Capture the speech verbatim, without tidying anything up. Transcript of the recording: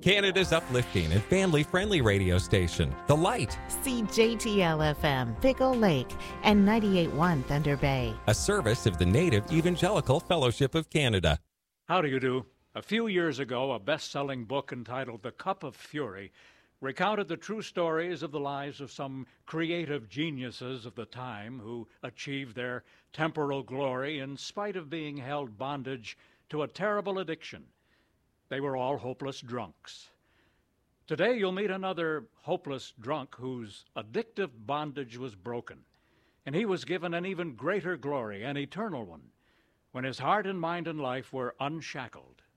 Canada's uplifting and family-friendly radio station, The Light. C J T L F M, Pickle Lake, and ninety-eight point one Thunder Bay. A service of the Native Evangelical Fellowship of Canada. How do you do? A few years ago, a best-selling book entitled The Cup of Fury recounted the true stories of the lives of some creative geniuses of the time who achieved their temporal glory in spite of being held bondage to a terrible addiction. They were all hopeless drunks. Today, you'll meet another hopeless drunk whose addictive bondage was broken, and he was given an even greater glory, an eternal one, when his heart and mind and life were unshackled.